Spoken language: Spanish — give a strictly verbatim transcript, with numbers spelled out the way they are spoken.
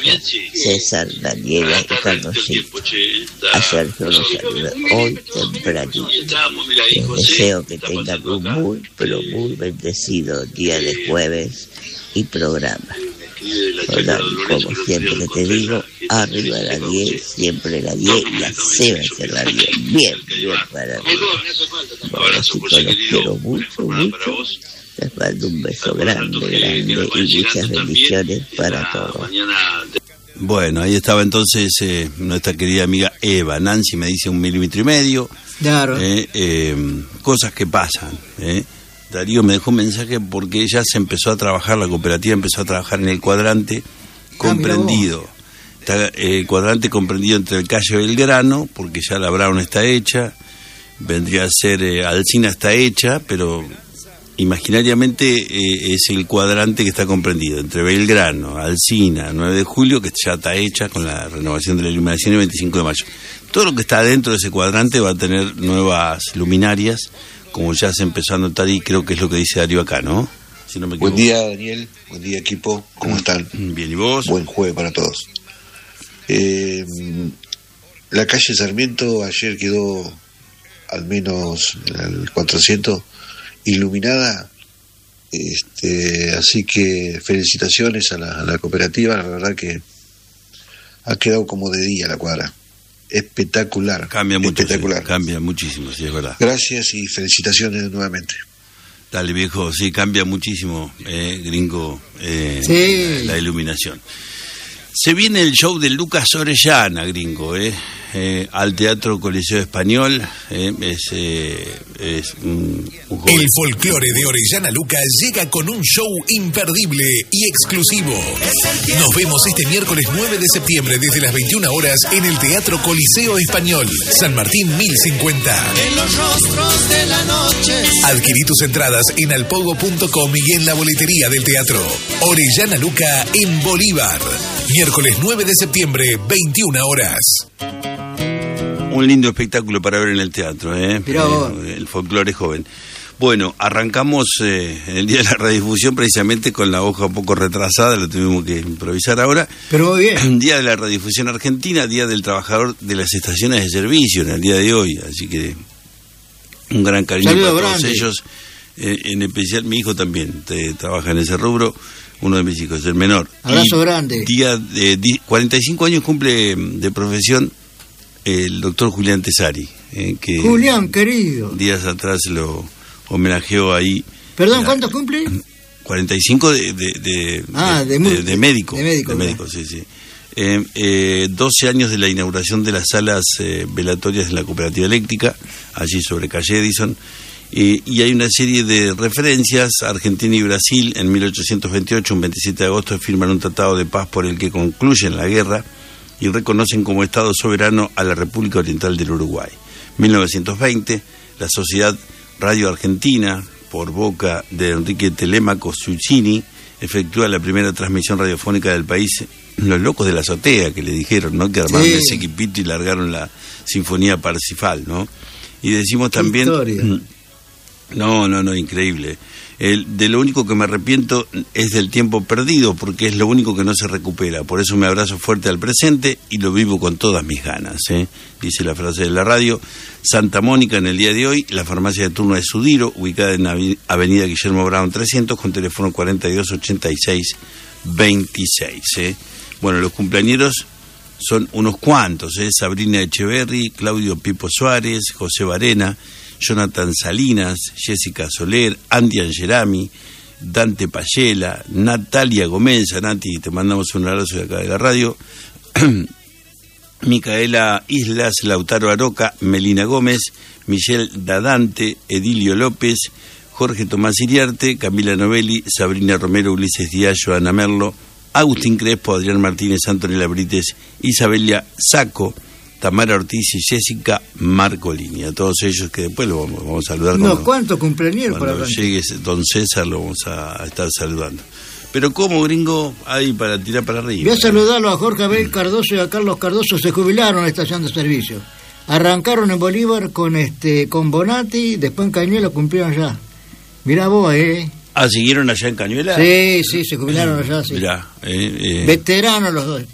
César, Daniela y Carlosito. A Sergio los saluda hoy tempranito. Les deseo que tengan un muy, pero muy bendecido día de jueves y programa. Hola, como siempre te digo, arriba la diez, siempre la diez, y así va a ser la diez. Bien, bien para mí. Bueno, chicos, los quiero mucho, mucho. Les mando un beso grande, grande y muchas bendiciones para todos. Bueno, ahí estaba entonces eh, nuestra querida amiga Eva. Nancy me dice un milímetro y medio. Claro. Eh, eh, cosas que pasan. Eh. Darío me dejó un mensaje porque ella se empezó a trabajar, la cooperativa empezó a trabajar en el cuadrante comprendido. Está, eh, el cuadrante comprendido entre el calle Belgrano, porque ya la Brown está hecha, vendría a ser eh, Alsina está hecha, pero imaginariamente eh, es el cuadrante que está comprendido entre Belgrano, Alsina, nueve de julio, que ya está hecha con la renovación de la iluminación, y veinticinco de mayo. Todo lo que está dentro de ese cuadrante va a tener nuevas luminarias, como ya se empezó a notar, y creo que es lo que dice Darío acá, ¿no? Si no me equivoco. Buen día, Daniel. Buen día, equipo. ¿Cómo están? Bien, ¿y vos? Buen jueves para todos. Eh, la calle Sarmiento ayer quedó al menos el cuatrocientos iluminada, este, así que felicitaciones a la, a la cooperativa. La verdad que ha quedado como de día la cuadra. Espectacular. Cambia mucho, espectacular. Sí, cambia muchísimo, sí, es verdad. Gracias y felicitaciones nuevamente. Dale, viejo, sí, cambia muchísimo, eh, gringo, eh, sí. la, la iluminación. Se viene el show de Lucas Orellana, gringo, eh, eh, al Teatro Coliseo Español, eh, es, eh, es un, un joven. El folclore de Orellana Lucas llega con un show imperdible y exclusivo. Nos vemos este miércoles nueve de septiembre desde las veintiuna horas en el Teatro Coliseo Español, San Martín mil cincuenta. En los rostros de la noche. Adquirí tus entradas en alpogo punto com y en la boletería del teatro. Orellana Luca en Bolívar. Miércoles nueve de septiembre, veintiuna horas. Un lindo espectáculo para ver en el teatro, ¿eh? eh el folclore joven. Bueno, arrancamos eh, el día de la radiodifusión precisamente con la hoja un poco retrasada, lo tuvimos que improvisar ahora. Pero muy bien. Día de la radiodifusión argentina, Día del Trabajador de las Estaciones de Servicio en el día de hoy, así que un gran cariño Saludo para todos grande. ellos, eh, en especial mi hijo también te, trabaja en ese rubro, uno de mis hijos, el menor. Abrazo y grande. Día de, de cuarenta y cinco años cumple de profesión el doctor Julián Tesari, eh, que Julián, querido. días atrás lo homenajeó ahí. Perdón, la, ¿cuánto cumple? cuarenta y cinco de, de, de, ah, de, de, de, de médico. De médico, de médico, sí, sí. Eh, eh, doce años de la inauguración de las salas eh, velatorias de la Cooperativa Eléctrica, allí sobre calle Edison. Eh, y hay una serie de referencias. Argentina y Brasil en mil ochocientos veintiocho, un veintisiete de agosto, firman un tratado de paz por el que concluyen la guerra y reconocen como Estado soberano a la República Oriental del Uruguay. mil novecientos veinte, la Sociedad Radio Argentina, por boca de Enrique Telémaco Zuccini, efectúa la primera transmisión radiofónica del país. Los locos de la azotea, que le dijeron, ¿no? Que armaron sí. ese equipito y largaron la Sinfonía Parsifal, ¿no? Y decimos también... No, no, no, increíble. El, de lo único que me arrepiento es del tiempo perdido, porque es lo único que no se recupera. Por eso me abrazo fuerte al presente y lo vivo con todas mis ganas, ¿eh? Dice la frase de la radio. Santa Mónica en el día de hoy, la farmacia de turno de Sudiro, ubicada en Avenida Guillermo Brown trescientos, con teléfono cuarenta y dos ochenta y seis veintiséis. ¿eh? Bueno, los cumpleañeros son unos cuantos, ¿eh? Sabrina Echeverry, Claudio Pipo Suárez, José Varena, Jonathan Salinas, Jessica Soler, Andy Angelami, Dante Payela, Natalia Gómez. Nati, te mandamos un abrazo de acá de la radio. Micaela Islas, Lautaro Aroca, Melina Gómez, Michelle Dadante, Edilio López, Jorge Tomás Iriarte, Camila Novelli, Sabrina Romero, Ulises Díaz, Joana Merlo, Agustín Crespo, Adrián Martínez, Antonella Brites, Isabelia Saco, Tamara Ortiz y Jessica Marcolini. A todos ellos que después lo vamos, vamos a saludar. No, cuando, ¿cuántos cumpleaños para Cuando llegue don César lo vamos a, a estar saludando. Pero ¿cómo, gringo, hay para tirar para arriba? Voy a saludarlo a Jorge Abel Cardoso y a Carlos Cardoso. Se jubilaron en la estación de servicio. Arrancaron en Bolívar con este con Bonatti, después en Cañuelas cumplieron ya. Mirá vos, ¿eh? Ah, ¿siguieron allá en Cañuelas? Sí, sí, se jubilaron allá, sí. Mirá, eh, eh. Veteranos los dos.